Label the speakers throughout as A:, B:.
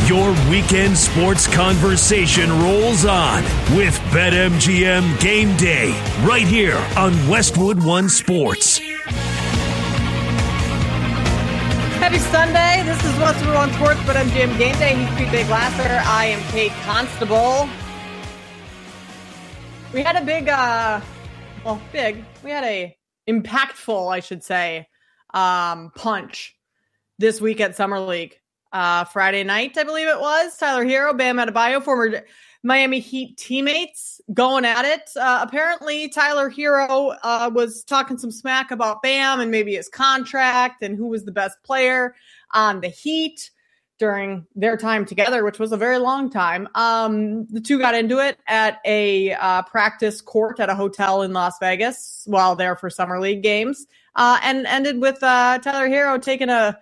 A: Your weekend sports conversation rolls on with BetMGM Game Day right here on Westwood One Sports.
B: Happy Sunday. This is Westwood One Sports, BetMGM Game Day. He's PJ Glasser. I am Kate Constable. We had a impactful, I should say, punch this week at Summer League. Friday night, I believe it was. Tyler Hero, Bam Adebayo, former Miami Heat teammates going at it. Apparently, Tyler Hero was talking some smack about Bam and maybe his contract and who was the best player on the Heat during their time together, which was a very long time. The two got into it at a practice court at a hotel in Las Vegas while there for Summer League games, and ended with Tyler Hero taking a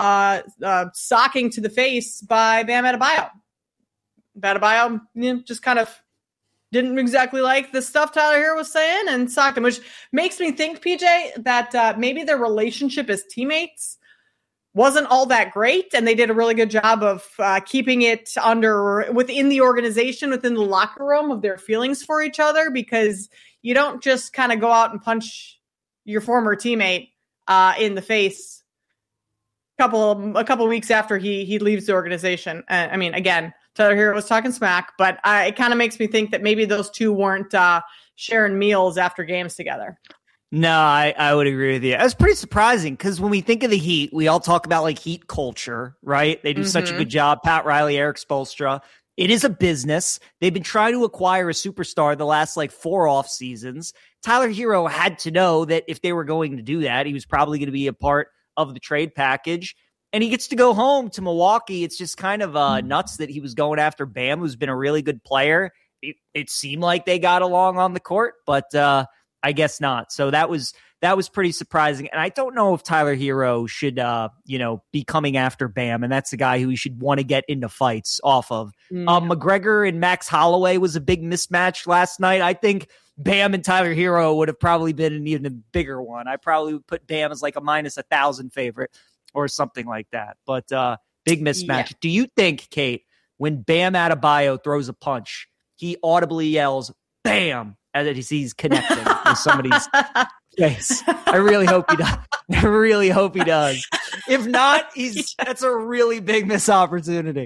B: socking to the face by Bam Adebayo. Adebayo just kind of didn't exactly like the stuff Tyler Hero was saying and socked him, which makes me think, PJ, that maybe their relationship as teammates wasn't all that great, and they did a really good job of keeping it within the organization, within the locker room, of their feelings for each other, because you don't just kind of go out and punch your former teammate in the face a couple weeks after he leaves the organization. I mean, again, Tyler Hero was talking smack, but it kind of makes me think that maybe those two weren't sharing meals after games together.
C: No, I would agree with you. It's pretty surprising because when we think of the Heat, we all talk about like Heat culture, right? They do such a good job. Pat Riley, Eric Spoelstra. It is a business. They've been trying to acquire a superstar the last 4 off seasons. Tyler Hero had to know that if they were going to do that, he was probably going to be a part of the trade package. And he gets to go home to Milwaukee. It's just kind of nuts that he was going after Bam, who's been a really good player. It seemed like they got along on the court, but I guess not. So that was pretty surprising. And I don't know if Tyler Hero should, be coming after Bam. And that's the guy who he should want to get into fights off of. McGregor and Max Holloway was a big mismatch last night. I think Bam and Tyler Hero would have probably been an even bigger one. I probably would put Bam as like a -1,000 favorite or something like that. But big mismatch. Yeah. Do you think, Kate, when Bam Adebayo throws a punch, he audibly yells, "Bam!" as he's connecting with somebody's face? I really hope he does. I really hope he does. If not, that's a really big missed opportunity.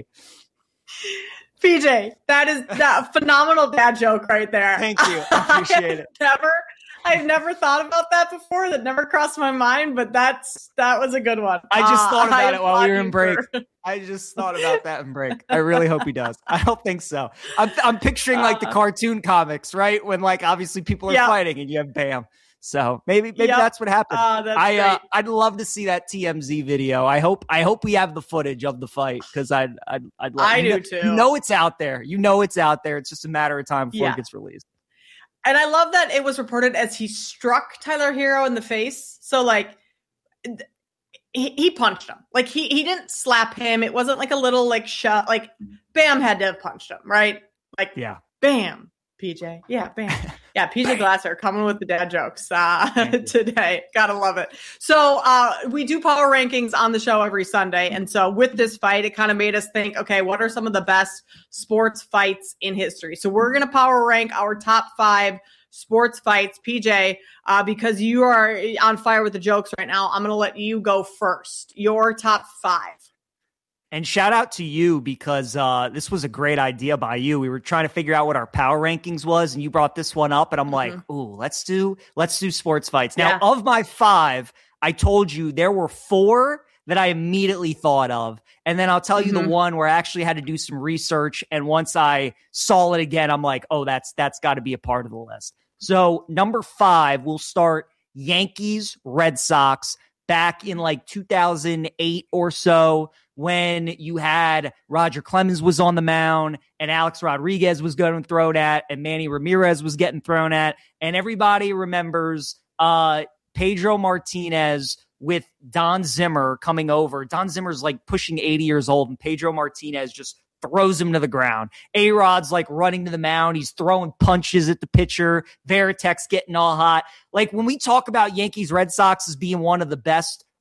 B: PJ, that is that phenomenal dad joke right there.
C: Thank you. I appreciate it.
B: I've never thought about that before. That never crossed my mind, but that was a good one.
C: I just thought about it while we were in break. I just thought about that in break. I really hope he does. I don't think so. I'm picturing the cartoon comics, right? When obviously people are fighting and you have Bam. So maybe that's what happened. I'd love to see that TMZ video. I hope we have the footage of the fight because I'd love. I do too. You know it's out there. It's just a matter of time before it gets released.
B: And I love that it was reported as he struck Tyler Hero in the face. So he punched him. He didn't slap him. It wasn't a little shot. Bam had to have punched him, right? Bam. PJ. Yeah, bam. Yeah, PJ Glasser coming with the dad jokes today. Gotta love it. So we do power rankings on the show every Sunday. And so with this fight, it kind of made us think, okay, what are some of the best sports fights in history? So we're going to power rank our top 5 sports fights. PJ, because you are on fire with the jokes right now, I'm going to let you go first. Your top 5.
C: And shout out to you because this was a great idea by you. We were trying to figure out what our power rankings was, and you brought this one up, and I'm like, ooh, let's do sports fights. Now, of my 5, I told you there were 4 that I immediately thought of, and then I'll tell you the one where I actually had to do some research, and once I saw it again, I'm like, oh, that's got to be a part of the list. So number 5, we'll start Yankees, Red Sox, back in 2008 or so, when you had Roger Clemens was on the mound and Alex Rodriguez was getting thrown at and Manny Ramirez was getting thrown at. And everybody remembers Pedro Martinez with Don Zimmer coming over. Don Zimmer's pushing 80 years old and Pedro Martinez just throws him to the ground. A-Rod's running to the mound. He's throwing punches at the pitcher. Varitek's getting all hot. When we talk about Yankees Red Sox as being one of the best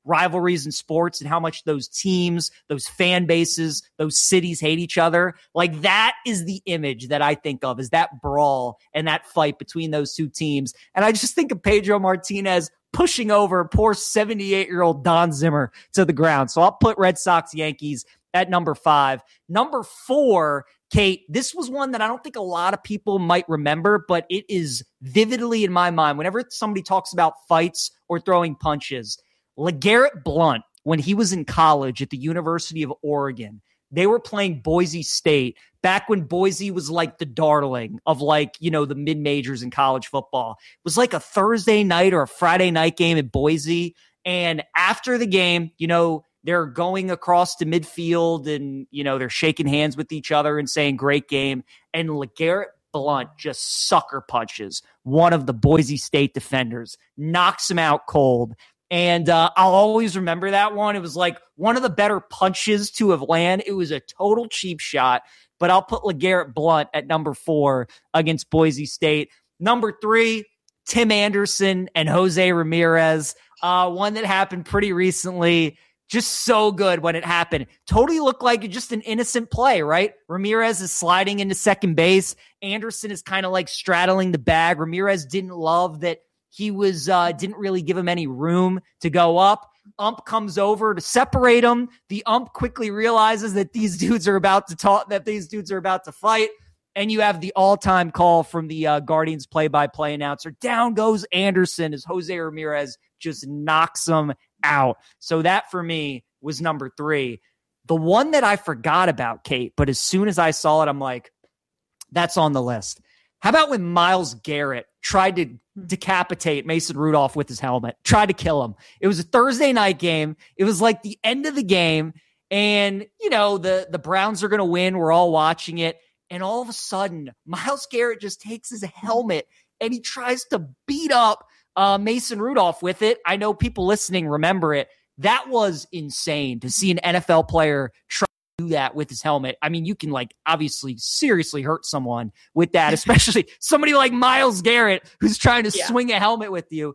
C: rivalries in sports and how much those teams, those fan bases, those cities hate each other. Like that is the image that I think of, is that brawl and that fight between those two teams. And I just think of Pedro Martinez pushing over poor 78-year-old Don Zimmer to the ground. So I'll put Red Sox Yankees at number 5. Number 4, Kate, this was one that I don't think a lot of people might remember, but it is vividly in my mind. Whenever somebody talks about fights or throwing punches, LeGarrette Blount, when he was in college at the University of Oregon, they were playing Boise State back when Boise was like the darling of the mid-majors in college football. It was like a Thursday night or a Friday night game at Boise. And after the game, they're going across to midfield and, they're shaking hands with each other and saying, great game. And LeGarrette Blount just sucker punches one of the Boise State defenders, knocks him out cold. And I'll always remember that one. It was like one of the better punches to have landed. It was a total cheap shot, but I'll put LeGarrette Blount at number 4 against Boise State. Number 3, Tim Anderson and Jose Ramirez. One that happened pretty recently. Just so good when it happened. Totally looked like just an innocent play, right? Ramirez is sliding into second base. Anderson is kind of like straddling the bag. Ramirez didn't love that he was didn't really give him any room to go up. Ump comes over to separate them. The ump quickly realizes that these dudes are about to fight. And you have the all-time call from the Guardians play-by-play announcer. Down goes Anderson as Jose Ramirez just knocks him out. So that for me was number 3. The one that I forgot about, Kate, but as soon as I saw it, I'm like, that's on the list. How about when Myles Garrett tried to decapitate Mason Rudolph with his helmet, tried to kill him? It was a Thursday night game. It was like the end of the game. And, the Browns are going to win. We're all watching it. And all of a sudden, Myles Garrett just takes his helmet and he tries to beat up Mason Rudolph with it. I know people listening remember it. That was insane to see an NFL player try to do that with his helmet. I mean, you can obviously seriously hurt someone with that, especially somebody like Myles Garrett who's trying to swing a helmet with you.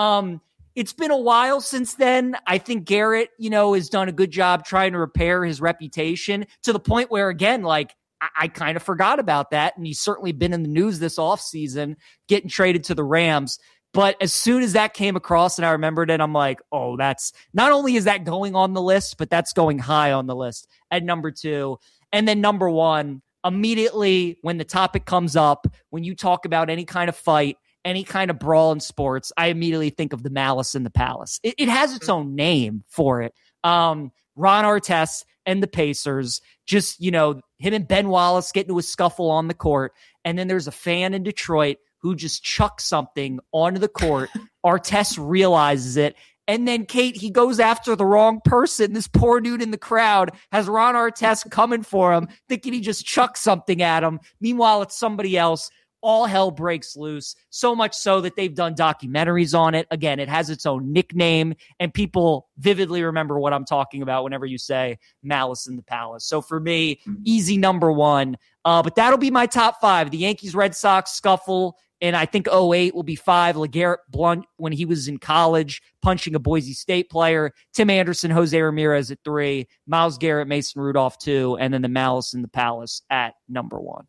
C: It's been a while since then. I think Garrett, has done a good job trying to repair his reputation to the point where, again, I kind of forgot about that. And he's certainly been in the news this offseason, getting traded to the Rams. But as soon as that came across and I remembered it, I'm like, oh, that's not only is that going on the list, but that's going high on the list at number 2. And then number 1, immediately when the topic comes up, when you talk about any kind of fight, any kind of brawl in sports, I immediately think of the Malice in the Palace. It has its own name for it. Ron Artest and the Pacers, just, him and Ben Wallace get into a scuffle on the court. And then there's a fan in Detroit who just chucks something onto the court. Artest realizes it. And then, Kate, he goes after the wrong person. This poor dude in the crowd has Ron Artest coming for him, thinking he just chucked something at him. Meanwhile, it's somebody else. All hell breaks loose, so much so that they've done documentaries on it. Again, it has its own nickname, and people vividly remember what I'm talking about whenever you say Malice in the Palace. So for me, easy number 1. But that'll be my top 5. The Yankees-Red Sox scuffle, and I think 08 will be 5. LeGarrette Blount, when he was in college, punching a Boise State player. Tim Anderson, Jose Ramirez at 3. Myles Garrett, Mason Rudolph 2. And then the Malice in the Palace at number 1.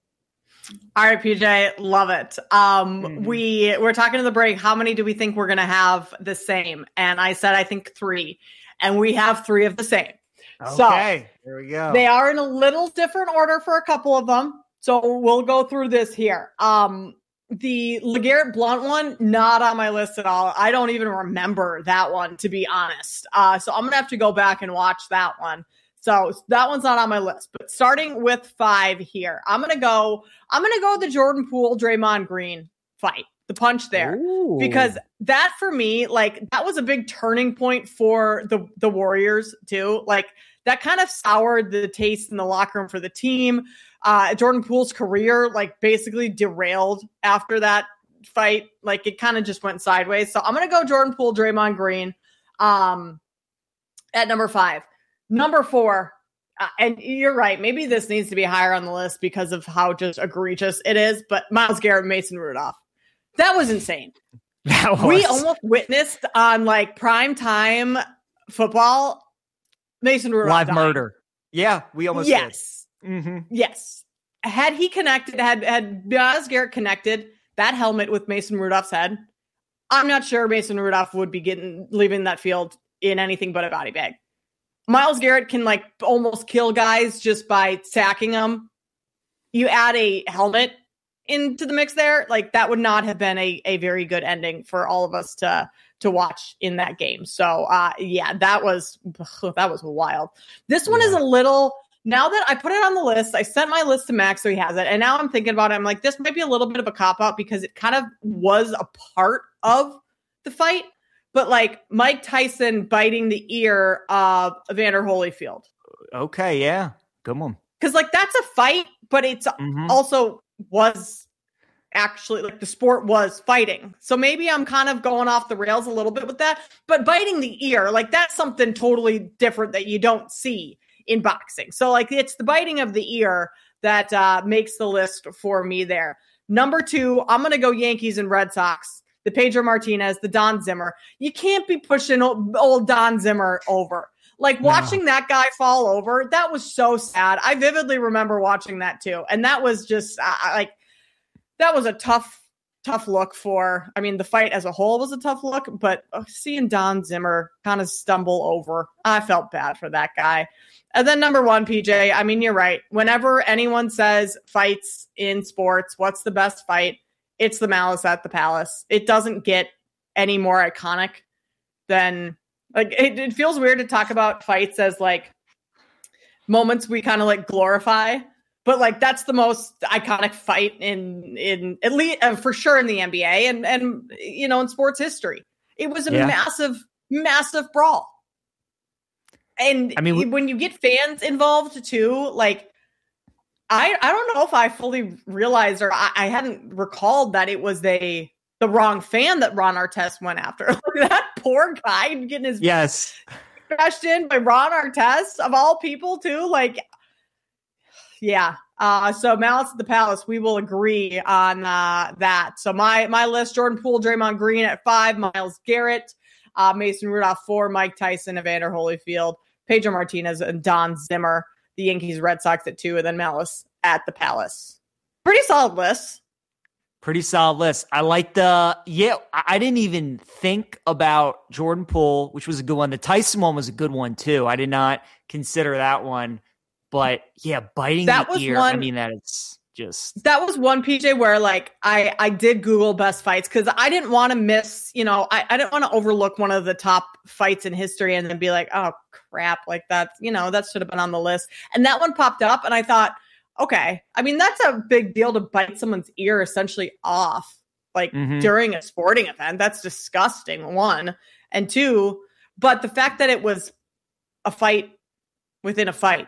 B: All right, PJ, love it. We're talking in the break. How many do we think we're going to have the same? And I said, I think 3, and we have 3 of the same.
C: Okay, there we go.
B: They are in a little different order for a couple of them. So we'll go through this here. The LeGarrette Blount one, not on my list at all. I don't even remember that one, to be honest. So I'm going to have to go back and watch that one. So that one's not on my list, but starting with 5 here, I'm going to go the Jordan Poole, Draymond Green fight, the punch there. Ooh. Because that for me, that was a big turning point for the Warriors too. That kind of soured the taste in the locker room for the team. Jordan Poole's career, basically derailed after that fight. It kind of just went sideways. So I'm going to go Jordan Poole, Draymond Green, at number 5. Number 4, and you're right, maybe this needs to be higher on the list because of how just egregious it is, but Myles Garrett, Mason Rudolph. That was insane. We almost witnessed on prime time football, Mason Rudolph
C: live
B: died.
C: murder. Yeah, we almost
B: yes.
C: did. Mm-hmm.
B: Yes. Had he connected, had Myles Garrett connected that helmet with Mason Rudolph's head, I'm not sure Mason Rudolph would be leaving that field in anything but a body bag. Myles Garrett can like almost kill guys just by sacking them. You add a helmet into the mix there, like that would not have been a very good ending for all of us to watch in that game. So yeah, that was wild. This one is a little, now that I put it on the list, I sent my list to Max so he has it, and now I'm thinking about it, I'm like, this might be a little bit of a cop-out because it kind of was a part of the fight, but like Mike Tyson biting the ear of Evander Holyfield.
C: Okay, yeah, good one.
B: Because like that's a fight, but it's also was actually like the sport was fighting. So maybe I'm kind of going off the rails a little bit with that, but biting the ear, like that's something totally different that you don't see in boxing. So like it's the biting of the ear that makes the list for me there. Number 2, I'm going to go Yankees and Red Sox. The Pedro Martinez, the Don Zimmer. You can't be pushing old Don Zimmer over. Like watching that guy fall over, that was so sad. I vividly remember watching that too. And that was just that was a tough look for, I mean, the fight as a whole was a tough look, but seeing Don Zimmer kind of stumble over, I felt bad for that guy. And then number 1, PJ, I mean, you're right. Whenever anyone says fights in sports, what's the best fight? It's the Malice at the Palace. It doesn't get any more iconic than, like, it feels weird to talk about fights as like moments we kind of like glorify, but like that's the most iconic fight in at least for sure in the NBA and you know, in sports history. It was a massive brawl. And I mean, when you get fans involved too, like I don't know if I fully realized or I hadn't recalled that it was the wrong fan that Ron Artest went after. Like that poor guy getting his crashed in by Ron Artest of all people too. Like, yeah. So Malice at the Palace, we will agree on that. So my list: Jordan Poole, Draymond Green at 5, Myles Garrett, Mason Rudolph 4, Mike Tyson, Evander Holyfield, Pedro Martinez, and Don Zimmer. The Yankees, Red Sox at 2, and then Malice at the Palace. Pretty solid list.
C: Pretty solid list. I like I didn't even think about Jordan Poole, which was a good one. The Tyson one was a good one too. I did not consider that one, but yeah, biting the ear. I mean, that was one, PJ, where like I did Google best fights because I didn't want to miss, you know, I didn't want to overlook one of the top fights in history and then be like, oh crap, like that's, you know, that should have been on the list. And that one popped up and I thought, okay, I mean, that's a big deal to bite someone's ear essentially off, like during a sporting event. That's disgusting, 1. And 2, but the fact that it was a fight within a fight,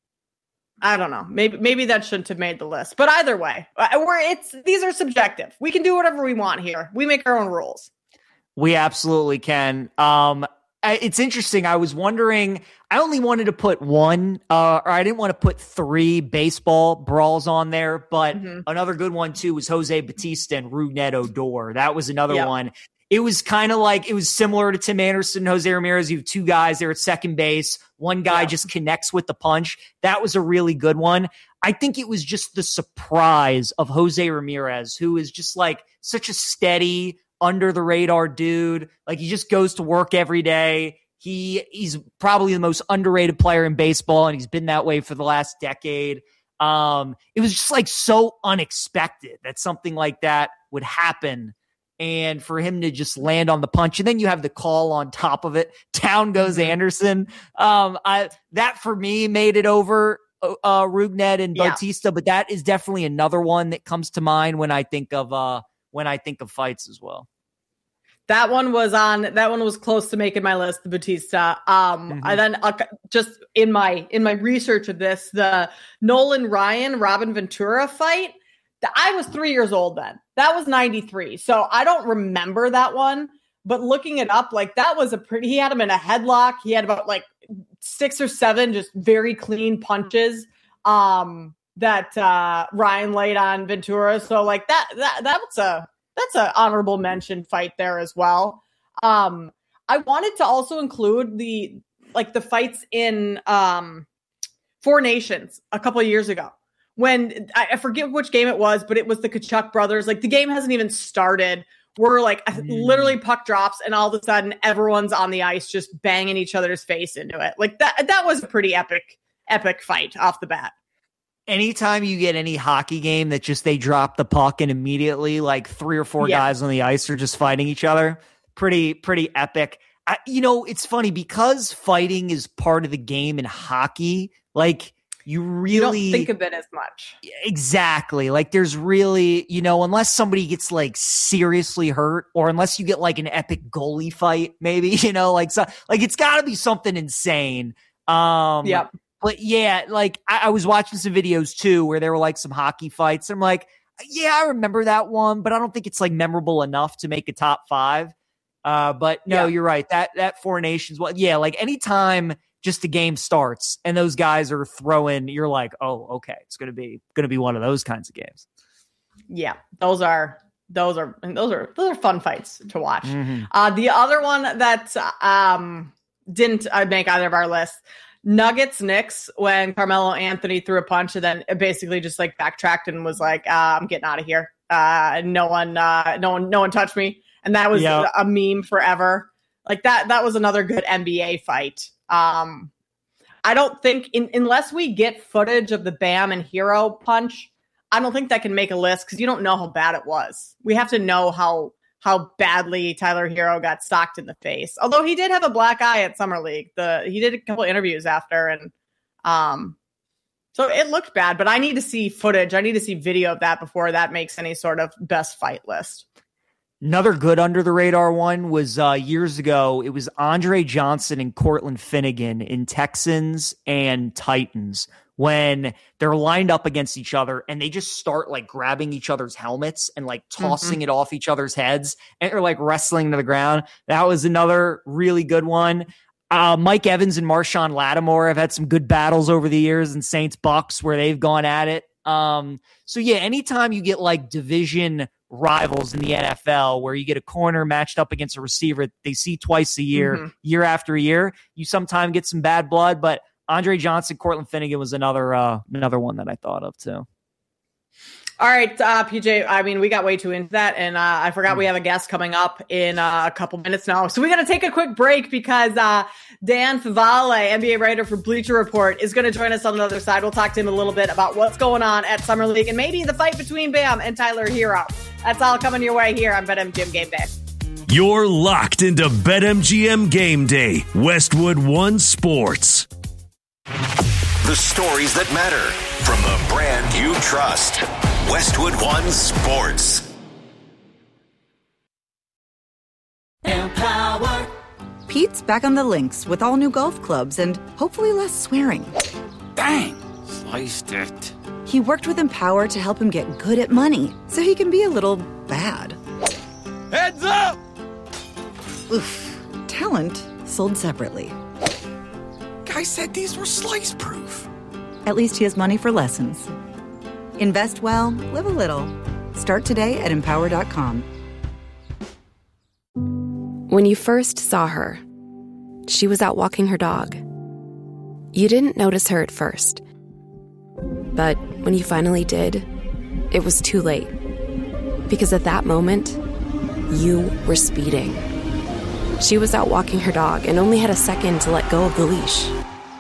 C: I don't know. Maybe that shouldn't have made the list. But either way, these are subjective. We can do whatever we want here. We make our own rules. We absolutely can. It's interesting. I was wondering, I only wanted to put 1, or I didn't want to put 3 baseball brawls on there, but another good one too was Jose Batista and Rougned Odor. That was another one. It was kind of like, it was similar to Tim Anderson, Jose Ramirez. You have 2 guys there at second base. One guy just connects with the punch. That was a really good one. I think it was just the surprise of Jose Ramirez, who is just like such a steady, under the radar dude. Like he just goes to work every day. He's probably the most underrated player in baseball, and he's been that way for the last decade. It was just like so unexpected that something like that would happen. And for him to just land on the punch, and then you have the call on top of it. Down goes Anderson. That for me made it over Rougned and Bautista, but that is definitely another one that comes to mind when I think of fights as well.
B: That one was close to making my list, the Bautista. I then just in my research of this, the Nolan Ryan, Robin Ventura fight. I was 3 years old then. That was 93. So I don't remember that one, but looking it up, like that was he had him in a headlock. He had about like 6 or 7 just very clean punches that Ryan laid on Ventura. So like that's a honorable mention fight there as well. I wanted to also include the fights in Four Nations a couple of years ago when I forget which game it was, but it was the Kachuk brothers. Like the game hasn't even started. We're like literally puck drops and all of a sudden everyone's on the ice just banging each other's face into it. Like that was a pretty epic fight off the bat.
C: Anytime you get any hockey game that just they drop the puck and immediately like 3 or 4 guys on the ice are just fighting each other, pretty epic. It's funny because fighting is part of the game in hockey. Like you really
B: don't think of it as much.
C: Exactly. Like there's really, unless somebody gets like seriously hurt or unless you get like an epic goalie fight, maybe, it's gotta be something insane.
B: Yep.
C: But yeah, like I was watching some videos too where there were like some hockey fights. I'm like, yeah, I remember that one, but I don't think it's like memorable enough to make a top 5. But no, you're right. That Four Nations, like anytime just the game starts and those guys are throwing, you're like, oh, okay, it's gonna be one of those kinds of games.
B: Yeah, those are fun fights to watch. Mm-hmm. The other one that didn't make either of our lists. Nuggets Knicks when Carmelo Anthony threw a punch and then basically just like backtracked and was like, I'm getting out of here. No one touched me. And that was a meme forever. Like that was another good NBA fight. I don't think unless we get footage of the Bam and Hero punch, I don't think that can make a list because you don't know how bad it was. We have to know how badly Tyler Hero got socked in the face. Although he did have a black eye at Summer League. He did a couple interviews after and so it looked bad, but I need to see footage. I need to see video of that before that makes any sort of best fight list.
C: Another good under the radar one was years ago. It was Andre Johnson and Cortland Finnegan in Texans and Titans when they're lined up against each other and they just start like grabbing each other's helmets and like tossing it off each other's heads and they're like wrestling to the ground. That was another really good one. Mike Evans and Marshawn Lattimore have had some good battles over the years in Saints Bucks where they've gone at it. So yeah, anytime you get like division rivals in the NFL where you get a corner matched up against a receiver they see twice a year, year after year, you sometimes get some bad blood, but Andre Johnson, Cortland Finnegan was another one that I thought of too.
B: All right, PJ, I mean, we got way too into that, and I forgot we have a guest coming up in a couple minutes now. So we got to take a quick break because Dan Favale, NBA writer for Bleacher Report, is going to join us on the other side. We'll talk to him a little bit about what's going on at Summer League and maybe the fight between Bam and Tyler Hero. That's all coming your way here on BetMGM Game Day.
A: You're locked into BetMGM Game Day, Westwood One Sports.
D: The stories that matter from the brand you trust. Westwood One Sports.
E: Empower. Pete's back on the links with all new golf clubs and hopefully less swearing.
F: Dang, sliced it.
E: He worked with Empower to help him get good at money so he can be a little bad.
F: Heads up!
E: Oof. Talent sold separately.
F: Guy said these were slice-proof.
E: At least he has money for lessons. Invest well, live a little. Start today at Empower.com.
G: When you first saw her, she was out walking her dog. You didn't notice her at first. But when you finally did, it was too late. Because at that moment, you were speeding. She was out walking her dog and only had a second to let go of the leash.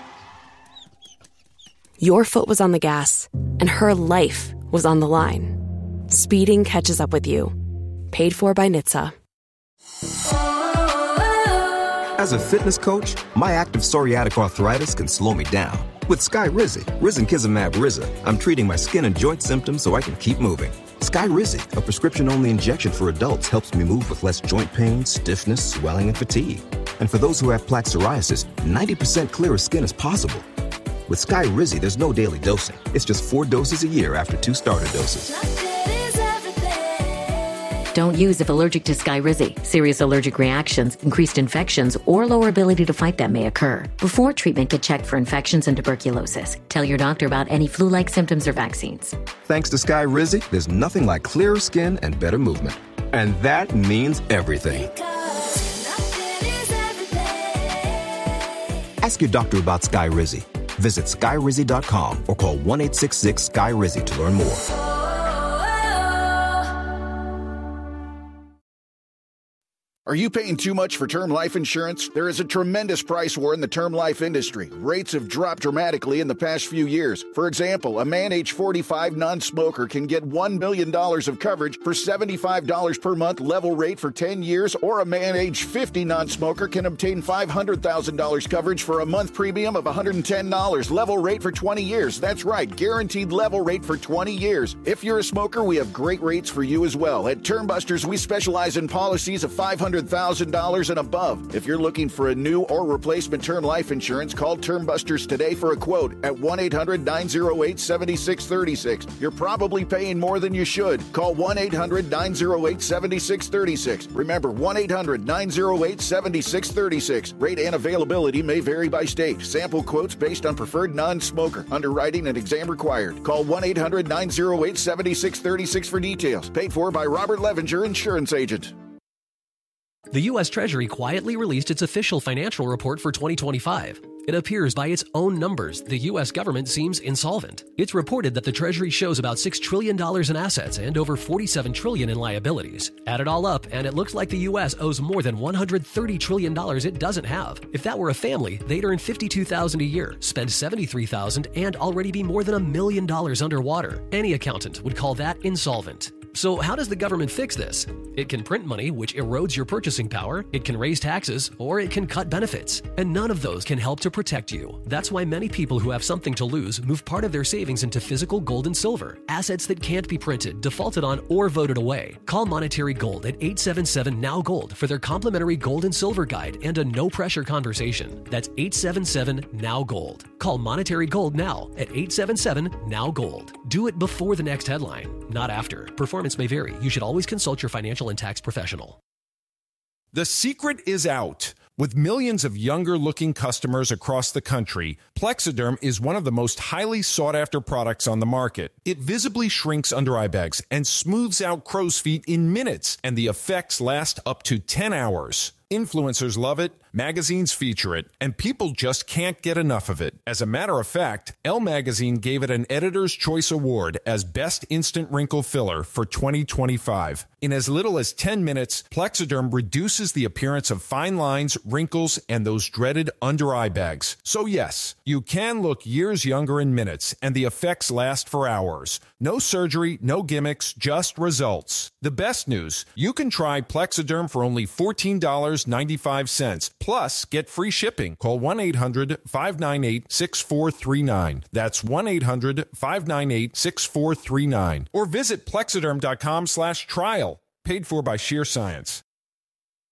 G: Your foot was on the gas, and her life was on the line. Speeding catches up with you. Paid for by NHTSA.
H: As a fitness coach, my active psoriatic arthritis can slow me down. With Skyrizi, risankizumab Riza, I'm treating my skin and joint symptoms so I can keep moving. Skyrizi, a prescription-only injection for adults, helps me move with less joint pain, stiffness, swelling, and fatigue. And for those who have plaque psoriasis, 90% clearer skin is possible. With Skyrizi, there's no daily dosing. It's just 4 doses a year after 2 starter doses.
I: Don't use if allergic to Skyrizi. Serious allergic reactions, increased infections, or lower ability to fight them may occur. Before treatment, get checked for infections and tuberculosis. Tell your doctor about any flu-like symptoms or vaccines.
H: Thanks to Skyrizi, there's nothing like clearer skin and better movement. And that means everything. Ask your doctor about Skyrizi. Visit Skyrizi.com or call 1-866-SKY-RIZZI to learn more.
J: Are you paying too much for term life insurance? There is a tremendous price war in the term life industry. Rates have dropped dramatically in the past few years. For example, a man age 45 non-smoker can get $1 million of coverage for $75 per month level rate for 10 years, or a man age 50 non-smoker can obtain $500,000 coverage for a month premium of $110 level rate for 20 years. That's right, guaranteed level rate for 20 years. If you're a smoker, we have great rates for you as well. At Term Busters, we specialize in policies of $500,000 and above. If you're looking for a new or replacement term life insurance, call Term Busters today for a quote at 1-800-908-7636. You're probably paying more than you should. Call 1-800-908-7636. Remember, 1-800-908-7636. Rate and availability may vary by state. Sample quotes based on preferred non-smoker. Underwriting and exam required. Call 1-800-908-7636 for details. Paid for by Robert Levenger, Insurance Agent.
K: The U.S. Treasury quietly released its official financial report for 2025. It appears by its own numbers, the U.S. government seems insolvent. It's reported that the Treasury shows about $6 trillion in assets and over $47 trillion in liabilities. Add it all up, and it looks like the U.S. owes more than $130 trillion it doesn't have. If that were a family, they'd earn $52,000 a year, spend $73,000, and already be more than $1 million underwater. Any accountant would call that insolvent. So how does the government fix this? It can print money, which erodes your purchasing power, it can raise taxes, or it can cut benefits. And none of those can help to protect you. That's why many people who have something to lose move part of their savings into physical gold and silver, assets that can't be printed, defaulted on, or voted away. Call Monetary Gold at 877-NOW-GOLD for their complimentary gold and silver guide and a no-pressure conversation. That's 877-NOW-GOLD. Call Monetary Gold now at 877-NOW-GOLD. Do it before the next headline, not after. Performance may vary. You should always consult your financial and tax professional.
L: The secret is out. With millions of younger-looking customers across the country, Plexiderm is one of the most highly sought-after products on the market. It visibly shrinks under-eye bags and smooths out crow's feet in minutes, and the effects last up to 10 hours. Influencers love it, magazines feature it, and people just can't get enough of it. As a matter of fact, Elle Magazine gave it an Editor's Choice Award as Best Instant Wrinkle Filler for 2025. In as little as 10 minutes, Plexiderm reduces the appearance of fine lines, wrinkles, and those dreaded under-eye bags. So yes, you can look years younger in minutes, and the effects last for hours. No surgery, no gimmicks, just results. The best news, you can try Plexiderm for only $14.95. Plus, get free shipping. Call 1-800-598-6439. That's 1-800-598-6439. Or visit Plexiderm.com/trial. Paid for by Sheer Science.